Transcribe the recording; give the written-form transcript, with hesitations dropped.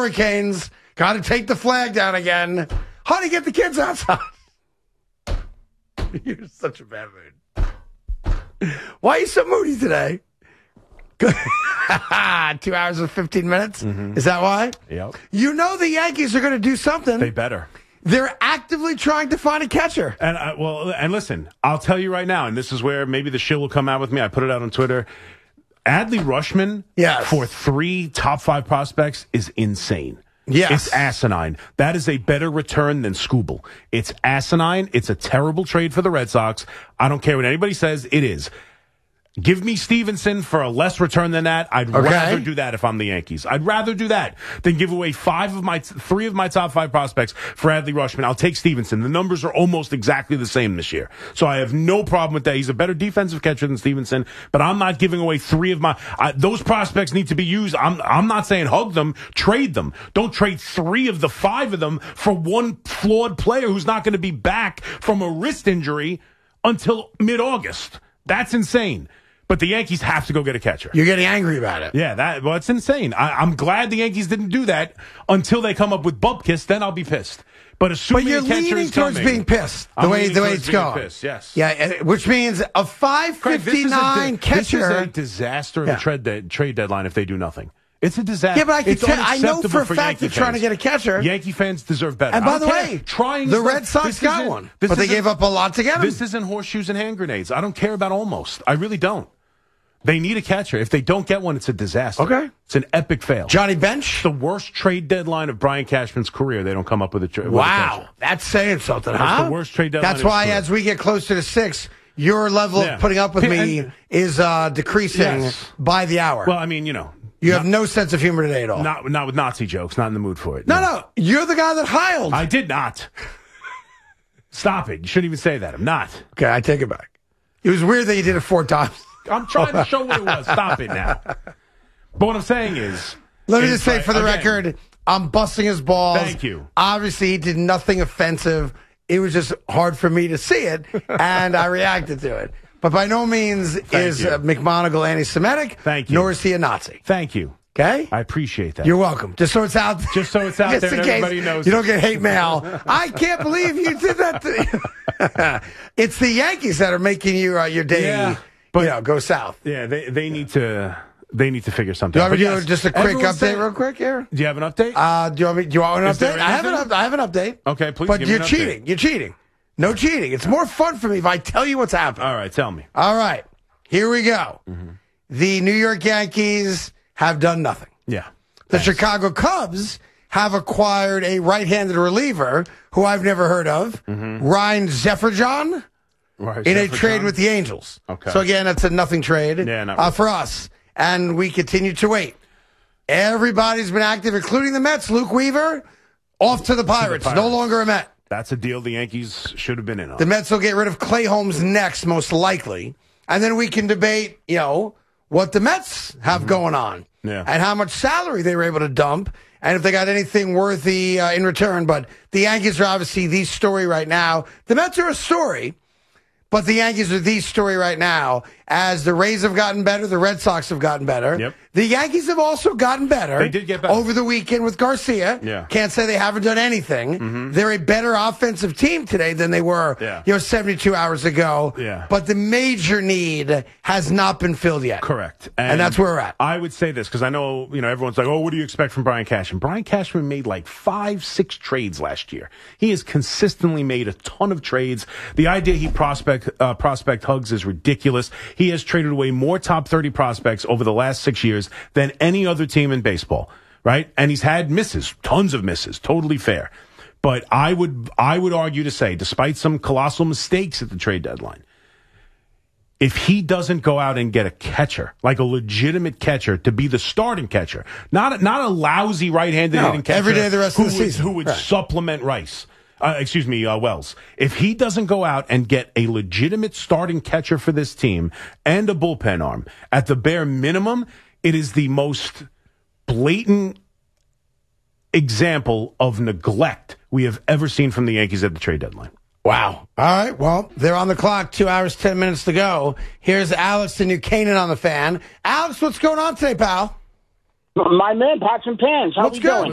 Hurricanes. Got to take the flag down again. Honey, get the kids outside. You're such a bad mood. Why are you so moody today? 2 hours and 15 minutes? Mm-hmm. Is that why? Yep. You know the Yankees are going to do something. They better. They're actively trying to find a catcher. And listen, I'll tell you right now, and this is where maybe the shill will come out with me. I put it out on Twitter. Adley Rutschman for 3 top 5 prospects is insane. Yes. It's asinine. That is a better return than Skubal. It's asinine. It's a terrible trade for the Red Sox. I don't care what anybody says. It is. Give me Stevenson for a less return than that. I'd rather do that if I'm the Yankees. I'd rather do that than give away 3 of my top 5 prospects for Adley Rutschman. I'll take Stevenson. The numbers are almost exactly the same this year. So I have no problem with that. He's a better defensive catcher than Stevenson, but I'm not giving away 3 of my, those prospects need to be used. I'm not saying hug them, trade them. Don't trade 3 of the 5 of them for one flawed player who's not going to be back from a wrist injury until mid-August. That's insane. But the Yankees have to go get a catcher. You're getting angry about it. Yeah, it's insane. I'm glad the Yankees didn't do that until they come up with Bupkis. Then I'll be pissed. But assuming you're a catcher leaning is coming, towards being pissed the way it's going. Pissed, yes. Yeah, which means a 5.59 catcher. This is a disaster of a trade deadline if they do nothing. It's a disaster. Yeah, but I know for a fact they're trying to get a catcher. Yankee fans deserve better. And by the way, the Red Sox got one, but they gave up a lot to get him. This isn't horseshoes and hand grenades. I don't care about almost. I really don't. They need a catcher. If they don't get one, it's a disaster. Okay. It's an epic fail. Johnny Bench? The worst trade deadline of Brian Cashman's career. They don't come up with a trade. Wow. That's saying something, huh? That's the worst trade deadline. That's why as we get closer to 6, your level of putting up with me is decreasing by the hour. Well, I mean, you have no sense of humor today at all. Not with Nazi jokes. Not in the mood for it. No. You're the guy that hiled. I did not. Stop it. You shouldn't even say that. I'm not. Okay, I take it back. It was weird that you did it 4 times. I'm trying to show what it was. Stop it now. But what I'm saying is... Let me just say for the record, I'm busting his balls. Thank you. Obviously, he did nothing offensive. It was just hard for me to see it, and I reacted to it. But by no means is McMonagle anti-Semitic. Thank you. Nor is he a Nazi. Thank you. Okay? I appreciate that. You're welcome. Just so it's out there. Just so it's out there and everybody knows. You don't get hate mail. I can't believe you did that. It's the Yankees that are making you your day... But go south. Yeah, they need to figure something out. Do you want me to do just a quick update real quick here? Do you have an update? Do you want an update? I have an update. Okay, please. But give me an cheating. Update. You're cheating. No cheating. It's more fun for me if I tell you what's happening. All right, tell me. All right, here we go. Mm-hmm. The New York Yankees have done nothing. Yeah. The Chicago Cubs have acquired a right-handed reliever who I've never heard of, Ryan Zefferjon. In a trade with the Angels. Okay. So, again, that's a nothing trade for us. And we continue to wait. Everybody's been active, including the Mets. Luke Weaver, off to the Pirates. No longer a Met. That's a deal the Yankees should have been in on. The Mets will get rid of Clay Holmes next, most likely. And then we can debate, what the Mets have going on. Yeah. And how much salary they were able to dump. And if they got anything worthy in return. But the Yankees are obviously the story right now. The Mets are a story. But the Yankees are the story right now. As the Rays have gotten better, the Red Sox have gotten better. Yep. The Yankees have also gotten better. They did get better. Over the weekend with Garcia. Yeah. Can't say they haven't done anything. Mm-hmm. They're a better offensive team today than they were 72 hours ago. Yeah. But the major need has not been filled yet. Correct. And that's where we're at. I would say this, because I know, everyone's like, what do you expect from Brian Cashman? Brian Cashman made like 5-6 trades last year. He has consistently made a ton of trades. The idea he prospect hugs is ridiculous. He has traded away more top 30 prospects over the last 6 years than any other team in baseball, right? And he's had misses, tons of misses, totally fair. But I would argue to say, despite some colossal mistakes at the trade deadline, if he doesn't go out and get a catcher, like a legitimate catcher, to be the starting catcher, not a lousy right-handed hitting catcher every day the rest of the season, who would supplement Wells. If he doesn't go out and get a legitimate starting catcher for this team and a bullpen arm, at the bare minimum, it is the most blatant example of neglect we have ever seen from the Yankees at the trade deadline. Wow. All right. Well, they're on the clock. 2 hours, 10 minutes to go. Here's Alex in New Canaan on the Fan. Alex, what's going on today, pal? My man, Pots and Pans. How What's we good? doing?